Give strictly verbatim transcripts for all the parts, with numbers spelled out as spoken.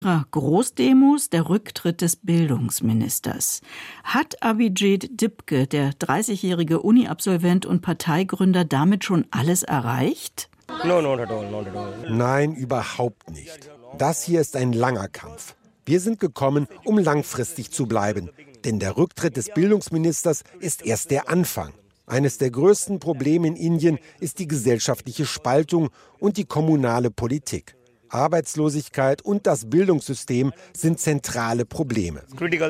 Großdemos, der Rücktritt des Bildungsministers. Hat Abhijit Dipke, der dreißigjährige Uni-Absolvent und Parteigründer, damit schon alles erreicht? No, not at all, not at all. Nein, überhaupt nicht. Das hier ist ein langer Kampf. Wir sind gekommen, um langfristig zu bleiben. Denn der Rücktritt des Bildungsministers ist erst der Anfang. Eines der größten Probleme in Indien ist die gesellschaftliche Spaltung und die kommunale Politik. Arbeitslosigkeit und das Bildungssystem sind zentrale Probleme.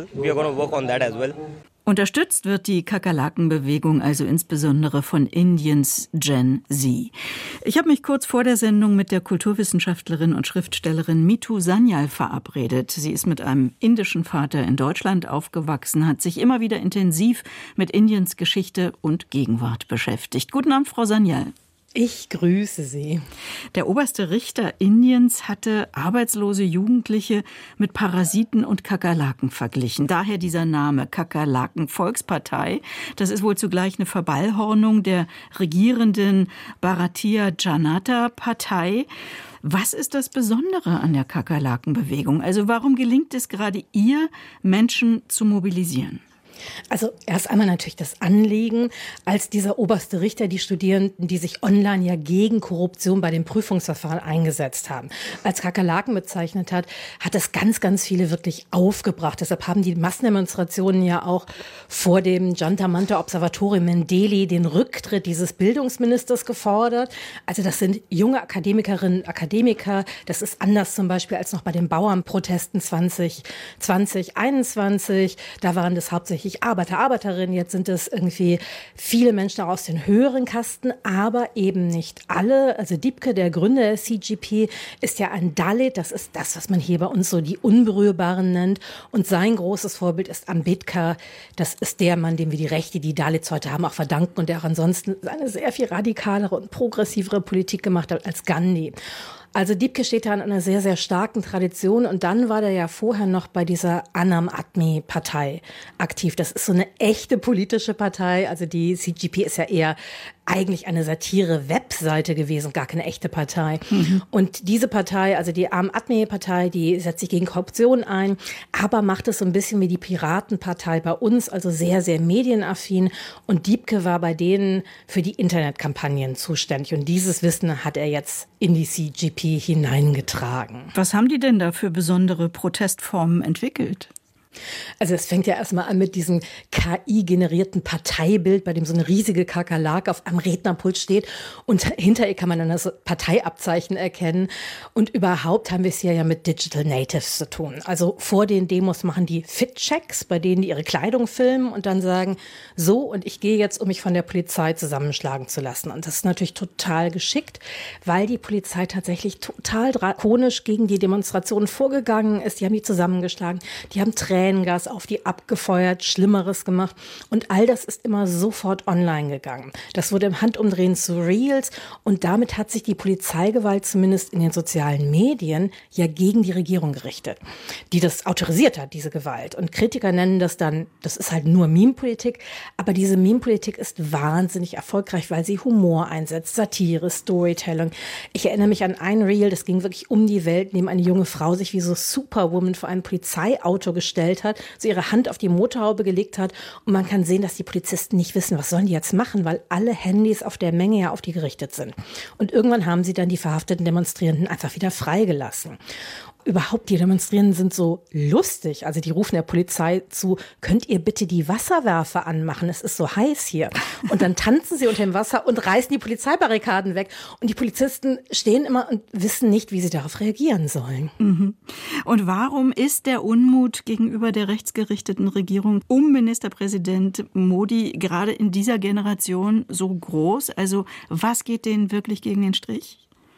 Unterstützt wird die Kakerlakenbewegung also insbesondere von Indiens Gen Z. Ich habe mich kurz vor der Sendung mit der Kulturwissenschaftlerin und Schriftstellerin Mithu Sanyal verabredet. Sie ist mit einem indischen Vater in Deutschland aufgewachsen, hat sich immer wieder intensiv mit Indiens Geschichte und Gegenwart beschäftigt. Guten Abend, Frau Sanyal. Ich grüße Sie. Der oberste Richter Indiens hatte arbeitslose Jugendliche mit Parasiten und Kakerlaken verglichen. Daher dieser Name Kakerlaken-Volkspartei. Das ist wohl zugleich eine Verballhornung der regierenden Bharatiya Janata-Partei. Was ist das Besondere an der Kakerlakenbewegung? Also warum gelingt es gerade ihr, Menschen zu mobilisieren? Also erst einmal natürlich das Anliegen, als dieser oberste Richter die Studierenden, die sich online ja gegen Korruption bei den Prüfungsverfahren eingesetzt haben, als Kakerlaken bezeichnet hat, hat das ganz, ganz viele wirklich aufgebracht. Deshalb haben die Massendemonstrationen ja auch vor dem Jantar Mantar Observatorium in Delhi den Rücktritt dieses Bildungsministers gefordert. Also das sind junge Akademikerinnen und Akademiker. Das ist anders zum Beispiel als noch bei den Bauernprotesten zwanzig zwanzig einundzwanzig. Da waren das hauptsächlich Arbeiter, Arbeiterinnen, jetzt sind es irgendwie viele Menschen aus den höheren Kasten, aber eben nicht alle. Also Dipke, der Gründer der C G P, ist ja ein Dalit, das ist das, was man hier bei uns so die Unberührbaren nennt. Und sein großes Vorbild ist Ambedkar, das ist der Mann, dem wir die Rechte, die Dalits heute haben, auch verdanken und der auch ansonsten eine sehr viel radikalere und progressivere Politik gemacht hat als Gandhi. Also Dipke steht da in einer sehr, sehr starken Tradition und dann war der ja vorher noch bei dieser Aam Aadmi Partei aktiv. Das ist so eine echte politische Partei, also die C G P ist ja eher eigentlich eine Satire-Webseite gewesen, gar keine echte Partei. Mhm. Und diese Partei, also die Aam Aadmi Partei, die setzt sich gegen Korruption ein, aber macht es so ein bisschen wie die Piratenpartei bei uns, also sehr, sehr medienaffin. Und Dipke war bei denen für die Internetkampagnen zuständig. Und dieses Wissen hat er jetzt in die C G P hineingetragen. Was haben die denn da für besondere Protestformen entwickelt? Also es fängt ja erstmal an mit diesem K I-generierten Parteibild, bei dem so eine riesige Kakerlake auf einem Rednerpult steht und hinter ihr kann man dann das Parteiabzeichen erkennen. Und überhaupt haben wir es hier ja mit Digital Natives zu tun. Also vor den Demos machen die Fit-Checks, bei denen die ihre Kleidung filmen und dann sagen, so und ich gehe jetzt, um mich von der Polizei zusammenschlagen zu lassen. Und das ist natürlich total geschickt, weil die Polizei tatsächlich total drakonisch gegen die Demonstrationen vorgegangen ist. Die haben die zusammengeschlagen, die haben Tränengas auf die abgefeuert, Schlimmeres gemacht. Und all das ist immer sofort online gegangen. Das wurde im Handumdrehen zu Reels und damit hat sich die Polizeigewalt zumindest in den sozialen Medien ja gegen die Regierung gerichtet, die das autorisiert hat, diese Gewalt. Und Kritiker nennen das dann, das ist halt nur Meme-Politik, aber diese Meme-Politik ist wahnsinnig erfolgreich, weil sie Humor einsetzt, Satire, Storytelling. Ich erinnere mich an ein Reel, das ging wirklich um die Welt, in dem eine junge Frau sich wie so Superwoman vor einem Polizeiauto gestellt hat, so ihre Hand auf die Motorhaube gelegt hat und man kann sehen, dass die Polizisten nicht wissen, was sollen die jetzt machen, weil alle Handys auf der Menge ja auf die gerichtet sind. Und irgendwann haben sie dann die verhafteten Demonstrierenden einfach wieder freigelassen. Überhaupt, die Demonstrierenden sind so lustig. Also die rufen der Polizei zu, könnt ihr bitte die Wasserwerfer anmachen? Es ist so heiß hier. Und dann tanzen sie unter dem Wasser und reißen die Polizeibarrikaden weg. Und die Polizisten stehen immer und wissen nicht, wie sie darauf reagieren sollen. Mhm. Und warum ist der Unmut gegenüber der rechtsgerichteten Regierung um Ministerpräsident Modi gerade in dieser Generation so groß? Also was geht denen wirklich gegen den Strich?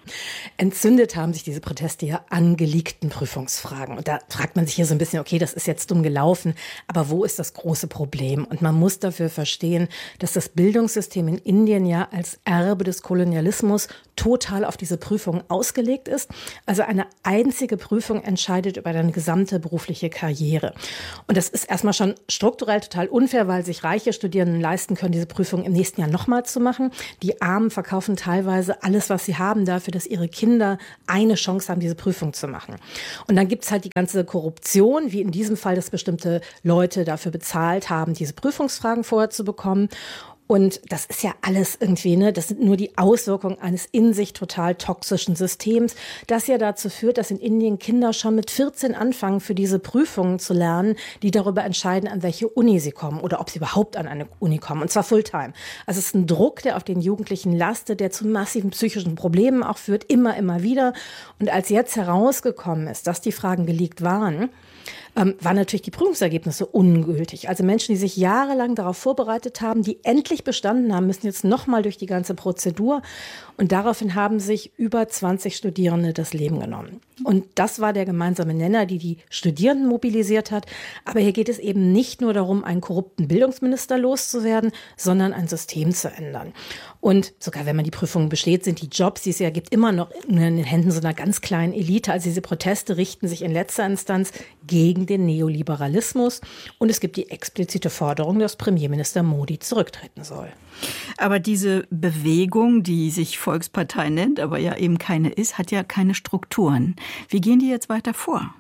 Entzündet haben sich diese Proteste ja an geleakten Prüfungsfragen. Und da fragt man sich hier so ein bisschen, okay, das ist jetzt dumm gelaufen, aber wo ist das große Problem? Und man muss dafür verstehen, dass das Bildungssystem in Indien ja als Erbe des Kolonialismus total auf diese Prüfung ausgelegt ist. Also eine einzige Prüfung entscheidet über deine gesamte berufliche Karriere. Und das ist erstmal schon strukturell total unfair, weil sich reiche Studierenden leisten können, diese Prüfung im nächsten Jahr nochmal zu machen. Die Armen verkaufen teilweise alles, was sie haben, dafür dass ihre Kinder eine Chance haben, diese Prüfung zu machen. Und dann gibt es halt die ganze Korruption, wie in diesem Fall, dass bestimmte Leute dafür bezahlt haben, diese Prüfungsfragen vorher zu bekommen. Und das ist ja alles irgendwie, ne, das sind nur die Auswirkungen eines in sich total toxischen Systems, das ja dazu führt, dass in Indien Kinder schon mit vierzehn anfangen, für diese Prüfungen zu lernen, die darüber entscheiden, an welche Uni sie kommen oder ob sie überhaupt an eine Uni kommen, und zwar Fulltime. Also es ist ein Druck, der auf den Jugendlichen lastet, der zu massiven psychischen Problemen auch führt, immer, immer wieder. Und als jetzt herausgekommen ist, dass die Fragen geleakt waren, Ähm, waren natürlich die Prüfungsergebnisse ungültig. Also Menschen, die sich jahrelang darauf vorbereitet haben, die endlich bestanden haben, müssen jetzt nochmal durch die ganze Prozedur. Und daraufhin haben sich über zwanzig Studierende das Leben genommen. Und das war der gemeinsame Nenner, die die Studierenden mobilisiert hat. Aber hier geht es eben nicht nur darum, einen korrupten Bildungsminister loszuwerden, sondern ein System zu ändern. Und sogar wenn man die Prüfungen besteht, sind die Jobs, die es ja gibt, immer noch in den Händen so einer ganz kleinen Elite. Also diese Proteste richten sich in letzter Instanz gegen den Neoliberalismus. Und es gibt die explizite Forderung, dass Premierminister Modi zurücktreten soll. Aber diese Bewegung, die sich Volkspartei nennt, aber ja eben keine ist, hat ja keine Strukturen. Wie gehen die jetzt weiter vor?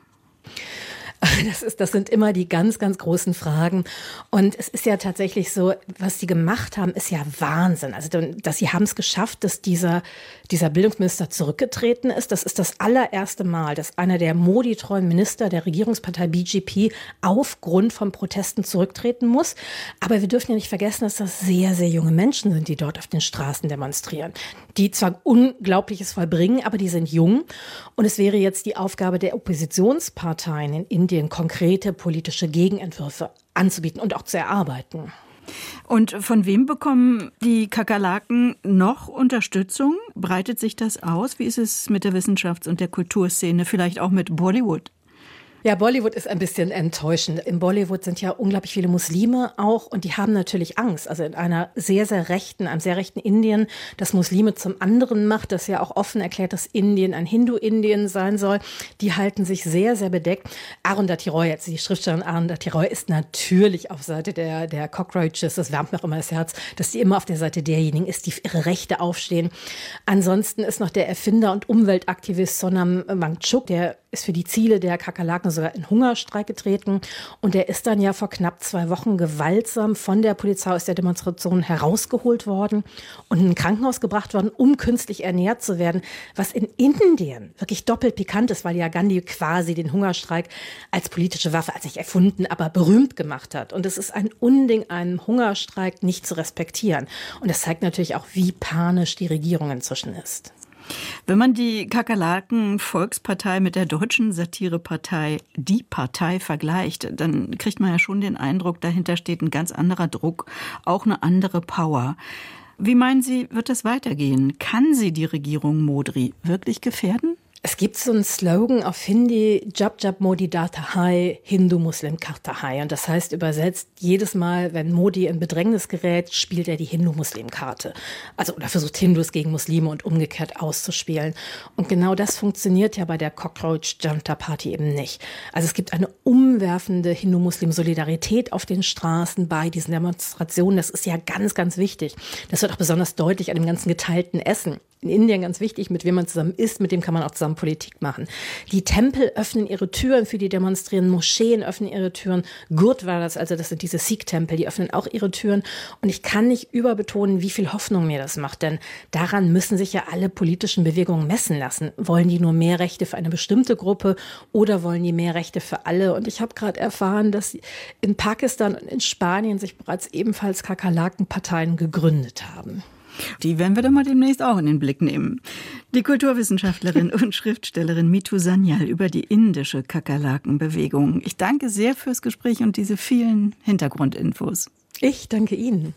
Das ist, das sind immer die ganz, ganz großen Fragen. Und es ist ja tatsächlich so, was sie gemacht haben, ist ja Wahnsinn. Also, dass sie haben es geschafft, dass dieser, dieser Bildungsminister zurückgetreten ist. Das ist das allererste Mal, dass einer der Modi-treuen Minister der Regierungspartei B J P aufgrund von Protesten zurücktreten muss. Aber wir dürfen ja nicht vergessen, dass das sehr, sehr junge Menschen sind, die dort auf den Straßen demonstrieren. Die zwar Unglaubliches vollbringen, aber die sind jung. Und es wäre jetzt die Aufgabe der Oppositionsparteien in Indien, konkrete politische Gegenentwürfe anzubieten und auch zu erarbeiten. Und von wem bekommen die Kakerlaken noch Unterstützung? Breitet sich das aus? Wie ist es mit der Wissenschafts- und der Kulturszene, vielleicht auch mit Bollywood? Ja, Bollywood ist ein bisschen enttäuschend. In Bollywood sind ja unglaublich viele Muslime auch, und die haben natürlich Angst. Also in einer sehr, sehr rechten, einem sehr rechten Indien, das Muslime zum anderen macht, das ja auch offen erklärt, dass Indien ein Hindu-Indien sein soll. Die halten sich sehr, sehr bedeckt. Arundhati Roy, jetzt die Schriftstellerin Arundhati Roy, ist natürlich auf Seite der, der Cockroaches. Das wärmt mir auch immer das Herz, dass die immer auf der Seite derjenigen ist, die für ihre Rechte aufstehen. Ansonsten ist noch der Erfinder und Umweltaktivist Sonam Wangchuk, der ist für die Ziele der Kakerlaken sogar in Hungerstreik getreten. Und der ist dann ja vor knapp zwei Wochen gewaltsam von der Polizei aus der Demonstration herausgeholt worden und in ein Krankenhaus gebracht worden, um künstlich ernährt zu werden. Was in Indien wirklich doppelt pikant ist, weil ja Gandhi quasi den Hungerstreik als politische Waffe, als nicht erfunden, aber berühmt gemacht hat. Und es ist ein Unding, einen Hungerstreik nicht zu respektieren. Und das zeigt natürlich auch, wie panisch die Regierung inzwischen ist. Wenn man die Kakerlaken-Volkspartei mit der deutschen Satirepartei Die Partei vergleicht, dann kriegt man ja schon den Eindruck, dahinter steht ein ganz anderer Druck, auch eine andere Power. Wie meinen Sie, wird das weitergehen? Kann sie die Regierung Modi wirklich gefährden? Es gibt so einen Slogan auf Hindi, Jab Jab Modi Data Hai, Hindu Muslim Karta Hai. Und das heißt übersetzt, jedes Mal, wenn Modi in Bedrängnis gerät, spielt er die Hindu-Muslim-Karte. Also, oder versucht Hindus gegen Muslime und umgekehrt auszuspielen. Und genau das funktioniert ja bei der Cockroach Janata Party eben nicht. Also es gibt eine umwerfende Hindu-Muslim-Solidarität auf den Straßen bei diesen Demonstrationen. Das ist ja ganz, ganz wichtig. Das wird auch besonders deutlich an dem ganzen geteilten Essen. In Indien ganz wichtig, mit wem man zusammen isst, mit dem kann man auch zusammen Politik machen. Die Tempel öffnen ihre Türen für die Demonstrierenden, Moscheen öffnen ihre Türen, Gurdwaras, also das sind diese Sikh-Tempel, die öffnen auch ihre Türen. Und ich kann nicht überbetonen, wie viel Hoffnung mir das macht, denn daran müssen sich ja alle politischen Bewegungen messen lassen. Wollen die nur mehr Rechte für eine bestimmte Gruppe oder wollen die mehr Rechte für alle? Und ich habe gerade erfahren, dass in Pakistan und in Spanien sich bereits ebenfalls Kakerlaken-Parteien gegründet haben. Die werden wir dann mal demnächst auch in den Blick nehmen. Die Kulturwissenschaftlerin und Schriftstellerin Mitu Sanyal über die indische Kakerlakenbewegung. Ich danke sehr fürs Gespräch und diese vielen Hintergrundinfos. Ich danke Ihnen.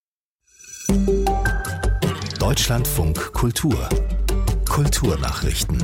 Deutschlandfunk Kultur. Kulturnachrichten.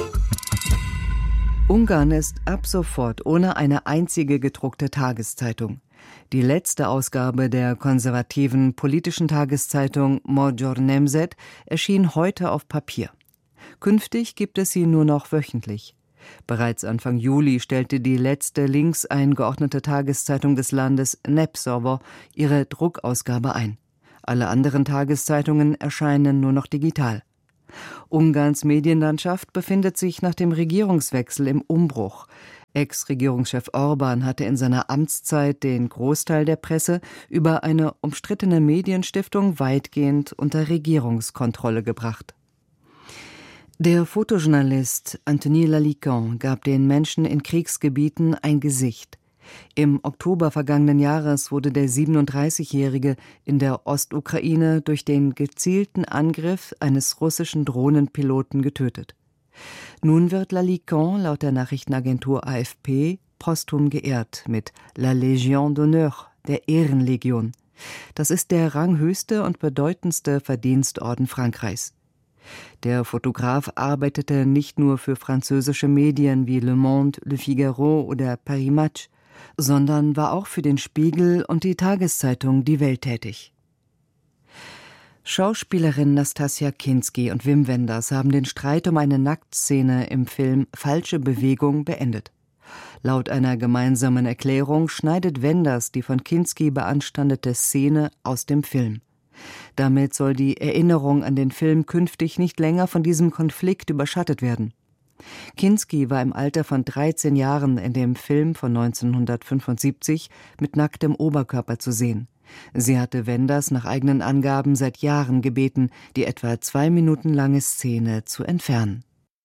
Ungarn ist ab sofort ohne eine einzige gedruckte Tageszeitung. Die letzte Ausgabe der konservativen politischen Tageszeitung Magyar Nemzet erschien heute auf Papier. Künftig gibt es sie nur noch wöchentlich. Bereits Anfang Juli stellte die letzte links eingeordnete Tageszeitung des Landes Népszava ihre Druckausgabe ein. Alle anderen Tageszeitungen erscheinen nur noch digital. Ungarns Medienlandschaft befindet sich nach dem Regierungswechsel im Umbruch. Ex-Regierungschef Orbán hatte in seiner Amtszeit den Großteil der Presse über eine umstrittene Medienstiftung weitgehend unter Regierungskontrolle gebracht. Der Fotojournalist Anthony Lalican gab den Menschen in Kriegsgebieten ein Gesicht. Im Oktober vergangenen Jahres wurde der siebenunddreißigjährige in der Ostukraine durch den gezielten Angriff eines russischen Drohnenpiloten getötet. Nun wird Lalican laut der Nachrichtenagentur A F P posthum geehrt mit La Légion d'honneur, der Ehrenlegion. Das ist der ranghöchste und bedeutendste Verdienstorden Frankreichs. Der Fotograf arbeitete nicht nur für französische Medien wie Le Monde, Le Figaro oder Paris Match, sondern war auch für den Spiegel und die Tageszeitung Die Welt tätig. Schauspielerin Nastassja Kinski und Wim Wenders haben den Streit um eine Nacktszene im Film Falsche Bewegung beendet. Laut einer gemeinsamen Erklärung schneidet Wenders die von Kinski beanstandete Szene aus dem Film. Damit soll die Erinnerung an den Film künftig nicht länger von diesem Konflikt überschattet werden. Kinski war im Alter von dreizehn Jahren in dem Film von neunzehnhundertfünfundsiebzig mit nacktem Oberkörper zu sehen. Sie hatte Wenders nach eigenen Angaben seit Jahren gebeten, die etwa zwei Minuten lange Szene zu entfernen.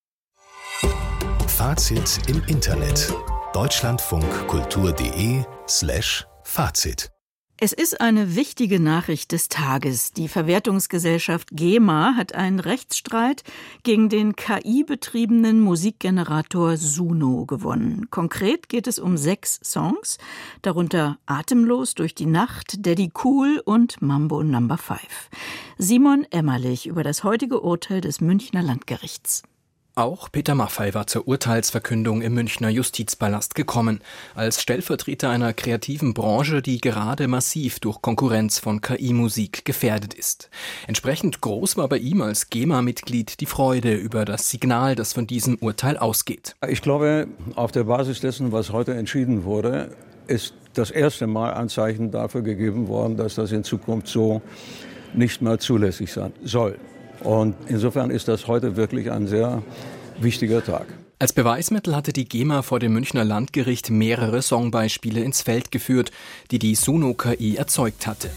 Fazit im Internet. deutschlandfunkkultur.de slash Fazit. Es ist eine wichtige Nachricht des Tages. Die Verwertungsgesellschaft GEMA hat einen Rechtsstreit gegen den K I-betriebenen Musikgenerator Suno gewonnen. Konkret geht es um sechs Songs, darunter Atemlos durch die Nacht, Daddy Cool und Mambo Number Five. Simon Emmerlich über das heutige Urteil des Münchner Landgerichts. Auch Peter Maffay war zur Urteilsverkündung im Münchner Justizpalast gekommen, als Stellvertreter einer kreativen Branche, die gerade massiv durch Konkurrenz von K I-Musik gefährdet ist. Entsprechend groß war bei ihm als GEMA-Mitglied die Freude über das Signal, das von diesem Urteil ausgeht. Ich glaube, auf der Basis dessen, was heute entschieden wurde, ist das erste Mal ein Zeichen dafür gegeben worden, dass das in Zukunft so nicht mehr zulässig sein soll. Und insofern ist das heute wirklich ein sehr wichtiger Tag. Als Beweismittel hatte die GEMA vor dem Münchner Landgericht mehrere Songbeispiele ins Feld geführt, die die Suno-K I erzeugt hatte.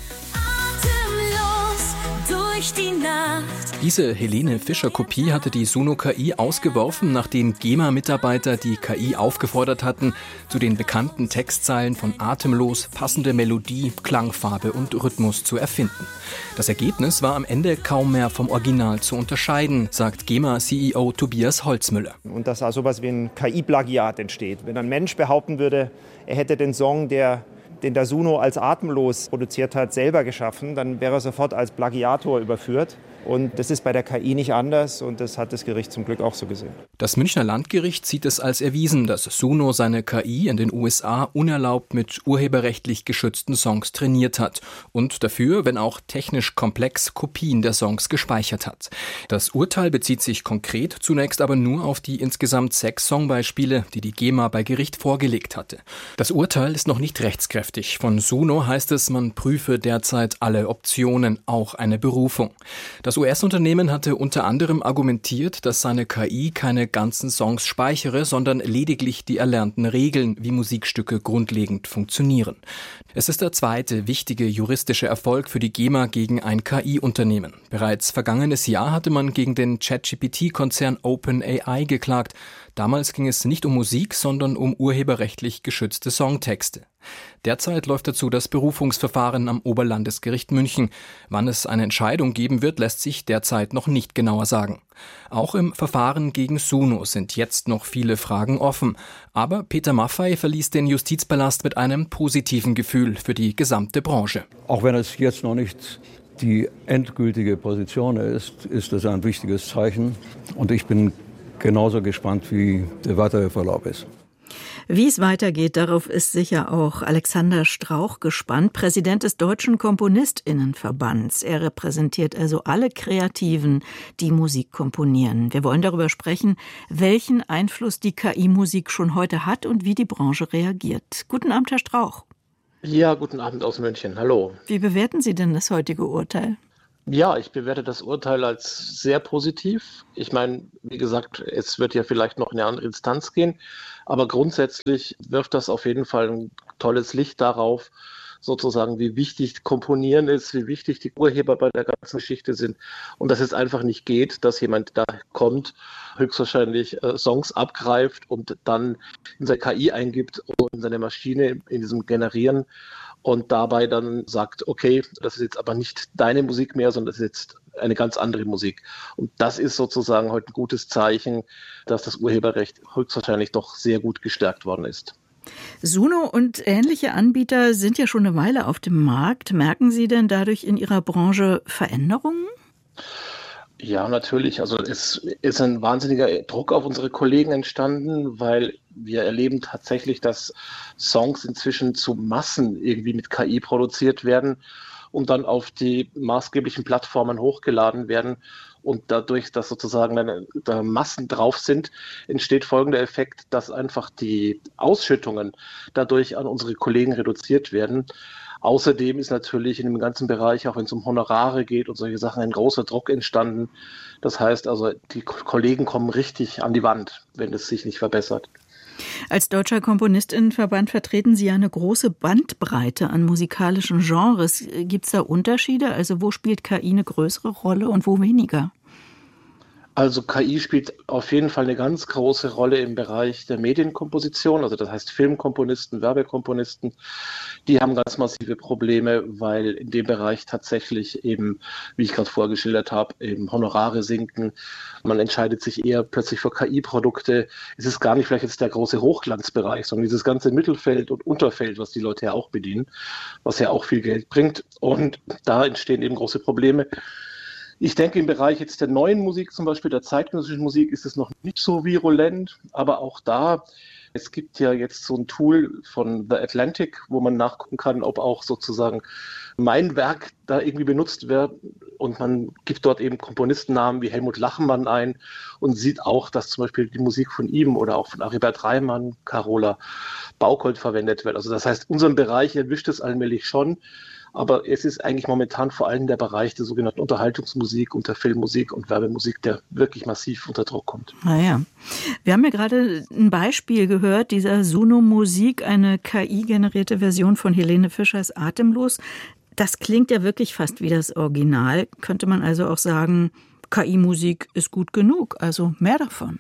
Die Nacht. Diese Helene Fischer-Kopie hatte die Suno-K I ausgeworfen, nachdem GEMA-Mitarbeiter die K I aufgefordert hatten, zu den bekannten Textzeilen von Atemlos passende Melodie, Klangfarbe und Rhythmus zu erfinden. Das Ergebnis war am Ende kaum mehr vom Original zu unterscheiden, sagt GEMA-C E O Tobias Holzmüller. Und dass da sowas wie ein K I-Plagiat entsteht. Wenn ein Mensch behaupten würde, er hätte den Song, der den der Suno als Atemlos produziert hat, selber geschaffen, dann wäre er sofort als Plagiator überführt. Und das ist bei der K I nicht anders und das hat das Gericht zum Glück auch so gesehen. Das Münchner Landgericht sieht es als erwiesen, dass Suno seine K I in den U S A unerlaubt mit urheberrechtlich geschützten Songs trainiert hat und dafür, wenn auch technisch komplex, Kopien der Songs gespeichert hat. Das Urteil bezieht sich konkret zunächst aber nur auf die insgesamt sechs Songbeispiele, die die GEMA bei Gericht vorgelegt hatte. Das Urteil ist noch nicht rechtskräftig. Von Suno heißt es, man prüfe derzeit alle Optionen, auch eine Berufung. Das U S-Unternehmen hatte unter anderem argumentiert, dass seine K I keine ganzen Songs speichere, sondern lediglich die erlernten Regeln, wie Musikstücke grundlegend funktionieren. Es ist der zweite wichtige juristische Erfolg für die GEMA gegen ein K I-Unternehmen. Bereits vergangenes Jahr hatte man gegen den ChatGPT-Konzern OpenAI geklagt. Damals ging es nicht um Musik, sondern um urheberrechtlich geschützte Songtexte. Derzeit läuft dazu das Berufungsverfahren am Oberlandesgericht München. Wann es eine Entscheidung geben wird, lässt sich derzeit noch nicht genauer sagen. Auch im Verfahren gegen Suno sind jetzt noch viele Fragen offen. Aber Peter Maffay verließ den Justizpalast mit einem positiven Gefühl für die gesamte Branche. Auch wenn es jetzt noch nicht die endgültige Position ist, ist es ein wichtiges Zeichen. Und ich bin genauso gespannt, wie der weitere Verlauf ist. Wie es weitergeht, darauf ist sicher auch Alexander Strauch gespannt, Präsident des Deutschen KomponistInnenverbands. Er repräsentiert also alle Kreativen, die Musik komponieren. Wir wollen darüber sprechen, welchen Einfluss die K I-Musik schon heute hat und wie die Branche reagiert. Guten Abend, Herr Strauch. Ja, guten Abend aus München. Hallo. Wie bewerten Sie denn das heutige Urteil? Ja, ich bewerte das Urteil als sehr positiv. Ich meine, wie gesagt, es wird ja vielleicht noch in eine andere Instanz gehen, aber grundsätzlich wirft das auf jeden Fall ein tolles Licht darauf, sozusagen, wie wichtig Komponieren ist, wie wichtig die Urheber bei der ganzen Geschichte sind und dass es einfach nicht geht, dass jemand da kommt, höchstwahrscheinlich äh, Songs abgreift und dann in seine K I eingibt und in seine Maschine in diesem Generieren und dabei dann sagt, okay, das ist jetzt aber nicht deine Musik mehr, sondern das ist jetzt eine ganz andere Musik. Und das ist sozusagen heute ein gutes Zeichen, dass das Urheberrecht höchstwahrscheinlich doch sehr gut gestärkt worden ist. Suno und ähnliche Anbieter sind ja schon eine Weile auf dem Markt. Merken Sie denn dadurch in Ihrer Branche Veränderungen? Ja, natürlich. Also es ist ein wahnsinniger Druck auf unsere Kollegen entstanden, weil wir erleben tatsächlich, dass Songs inzwischen zu Massen irgendwie mit K I produziert werden und dann auf die maßgeblichen Plattformen hochgeladen werden. Und dadurch, dass sozusagen dann, da Massen drauf sind, entsteht folgender Effekt, dass einfach die Ausschüttungen dadurch an unsere Kollegen reduziert werden. Außerdem ist natürlich in dem ganzen Bereich, auch wenn es um Honorare geht und solche Sachen, ein großer Druck entstanden. Das heißt also, die Kollegen kommen richtig an die Wand, wenn es sich nicht verbessert. Als Deutscher Komponistinnenverband vertreten Sie ja eine große Bandbreite an musikalischen Genres. Gibt es da Unterschiede? Also wo spielt K I eine größere Rolle und wo weniger? Also K I spielt auf jeden Fall eine ganz große Rolle im Bereich der Medienkomposition, also das heißt Filmkomponisten, Werbekomponisten, die haben ganz massive Probleme, weil in dem Bereich tatsächlich eben, wie ich gerade vorgeschildert habe, eben Honorare sinken. Man entscheidet sich eher plötzlich für K I-Produkte. Es ist gar nicht vielleicht jetzt der große Hochglanzbereich, sondern dieses ganze Mittelfeld und Unterfeld, was die Leute ja auch bedienen, was ja auch viel Geld bringt. Und da entstehen eben große Probleme. Ich denke, im Bereich jetzt der neuen Musik, zum Beispiel der zeitgenössischen Musik, ist es noch nicht so virulent, aber auch da, es gibt ja jetzt so ein Tool von The Atlantic, wo man nachgucken kann, ob auch sozusagen mein Werk da irgendwie benutzt wird und man gibt dort eben Komponistennamen wie Helmut Lachenmann ein und sieht auch, dass zum Beispiel die Musik von ihm oder auch von Aribert Reimann, Carola Bauchold verwendet wird. Also das heißt, unseren Bereich erwischt es allmählich schon. Aber es ist eigentlich momentan vor allem der Bereich der sogenannten Unterhaltungsmusik und der Filmmusik und Werbemusik, der wirklich massiv unter Druck kommt. Naja, wir haben ja gerade ein Beispiel gehört, dieser Suno-Musik, eine K I-generierte Version von Helene Fischers Atemlos. Das klingt ja wirklich fast wie das Original. Könnte man also auch sagen, K I-Musik ist gut genug, also mehr davon.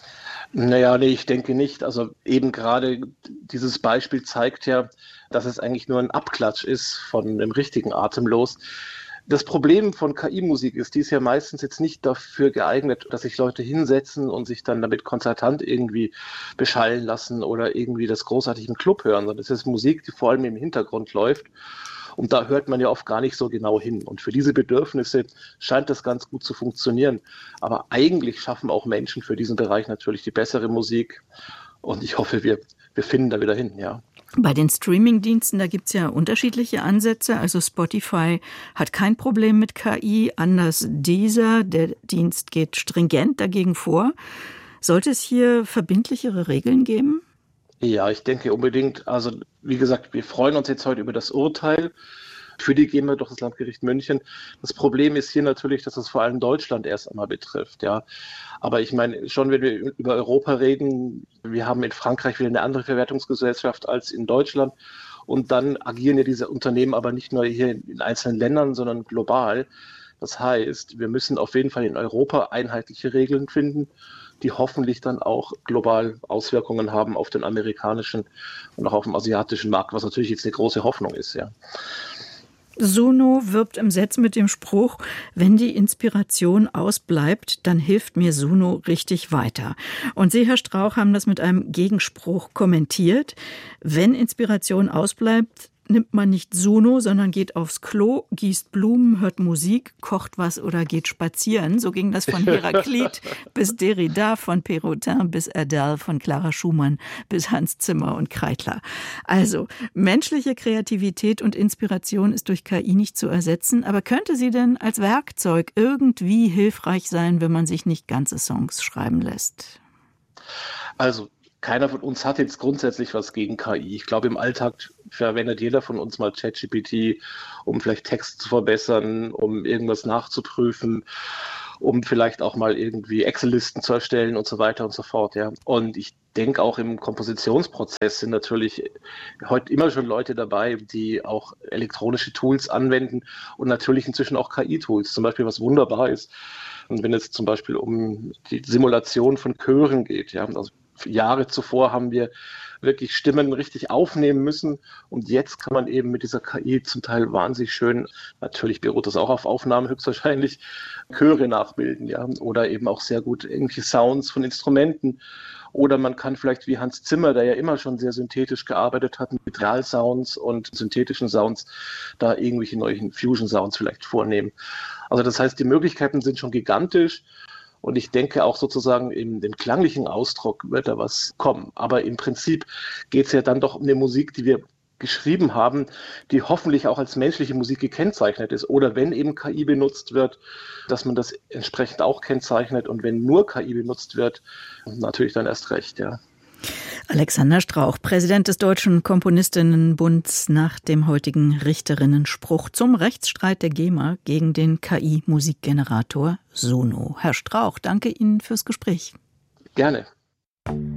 Naja, nee, ich denke nicht. Also eben gerade dieses Beispiel zeigt ja, dass es eigentlich nur ein Abklatsch ist von dem richtigen Atemlos. Das Problem von K I-Musik ist, die ist ja meistens jetzt nicht dafür geeignet, dass sich Leute hinsetzen und sich dann damit konzertant irgendwie beschallen lassen oder irgendwie das großartig im Club hören, sondern es ist Musik, die vor allem im Hintergrund läuft. Und da hört man ja oft gar nicht so genau hin. Und für diese Bedürfnisse scheint das ganz gut zu funktionieren. Aber eigentlich schaffen auch Menschen für diesen Bereich natürlich die bessere Musik. Und ich hoffe, wir, wir finden da wieder hin, ja. Bei den Streaming-Diensten, da gibt es ja unterschiedliche Ansätze. Also Spotify hat kein Problem mit K I, anders Deezer. Der Dienst geht stringent dagegen vor. Sollte es hier verbindlichere Regeln geben? Ja, ich denke unbedingt. Also wie gesagt, wir freuen uns jetzt heute über das Urteil. Für die gehen wir durch das Landgericht München. Das Problem ist hier natürlich, dass es vor allem Deutschland erst einmal betrifft. Ja, aber ich meine, schon wenn wir über Europa reden, wir haben in Frankreich wieder eine andere Verwertungsgesellschaft als in Deutschland. Und dann agieren ja diese Unternehmen aber nicht nur hier in einzelnen Ländern, sondern global. Das heißt, wir müssen auf jeden Fall in Europa einheitliche Regeln finden, die hoffentlich dann auch global Auswirkungen haben auf den amerikanischen und auch auf dem asiatischen Markt, was natürlich jetzt eine große Hoffnung ist, ja. Suno wirbt im Satz mit dem Spruch, wenn die Inspiration ausbleibt, dann hilft mir Suno richtig weiter. Und Sie, Herr Strauch, haben das mit einem Gegenspruch kommentiert. Wenn Inspiration ausbleibt, nimmt man nicht Suno, sondern geht aufs Klo, gießt Blumen, hört Musik, kocht was oder geht spazieren. So ging das von Heraklit bis Derrida, von Perrotin bis Adele, von Clara Schumann bis Hans Zimmer und Kreidler. Also, menschliche Kreativität und Inspiration ist durch K I nicht zu ersetzen, aber könnte sie denn als Werkzeug irgendwie hilfreich sein, wenn man sich nicht ganze Songs schreiben lässt? Also, keiner von uns hat jetzt grundsätzlich was gegen K I. Ich glaube, im Alltag verwendet jeder von uns mal ChatGPT, um vielleicht Text zu verbessern, um irgendwas nachzuprüfen, um vielleicht auch mal irgendwie Excel-Listen zu erstellen und so weiter und so fort. Ja. Und ich denke auch im Kompositionsprozess sind natürlich heute immer schon Leute dabei, die auch elektronische Tools anwenden und natürlich inzwischen auch K I-Tools, zum Beispiel was wunderbar ist. Und wenn es zum Beispiel um die Simulation von Chören geht, ja, also Jahre zuvor haben wir wirklich Stimmen richtig aufnehmen müssen und jetzt kann man eben mit dieser K I zum Teil wahnsinnig schön, natürlich beruht das auch auf Aufnahmen höchstwahrscheinlich, Chöre nachbilden, ja, oder eben auch sehr gut irgendwelche Sounds von Instrumenten. Oder man kann vielleicht wie Hans Zimmer, der ja immer schon sehr synthetisch gearbeitet hat, mit Realsounds und synthetischen Sounds, da irgendwelche neuen Fusion-Sounds vielleicht vornehmen. Also das heißt, die Möglichkeiten sind schon gigantisch. Und ich denke auch sozusagen in den klanglichen Ausdruck wird da was kommen. Aber im Prinzip geht es ja dann doch um eine Musik, die wir geschrieben haben, die hoffentlich auch als menschliche Musik gekennzeichnet ist. Oder wenn eben K I benutzt wird, dass man das entsprechend auch kennzeichnet. Und wenn nur K I benutzt wird, natürlich dann erst recht, ja. Alexander Strauch, Präsident des Deutschen Komponistinnenbunds, nach dem heutigen Richterinnenspruch zum Rechtsstreit der GEMA gegen den K I-Musikgenerator Suno. Herr Strauch, danke Ihnen fürs Gespräch. Gerne.